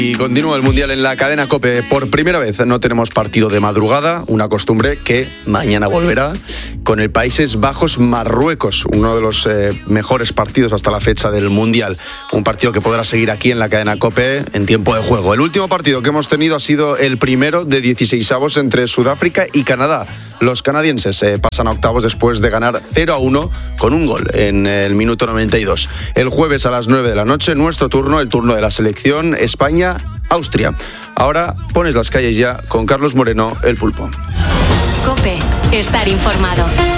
Y continúa el Mundial en la cadena COPE. Por primera vez no tenemos partido de madrugada, una costumbre que mañana volverá con el Países Bajos-Marruecos, uno de los mejores partidos hasta la fecha del Mundial. Un partido que podrá seguir aquí en la cadena COPE en tiempo de juego. El último partido que hemos tenido ha sido el primero de 16avos entre Sudáfrica y Canadá. Los canadienses pasan a octavos después de ganar 0-1 con un gol en el minuto 92. El jueves a las 9 de la noche, nuestro turno, el turno de la selección España-Austria. Ahora pones las calles ya con Carlos Moreno, el Pulpo. COPE, estar informado.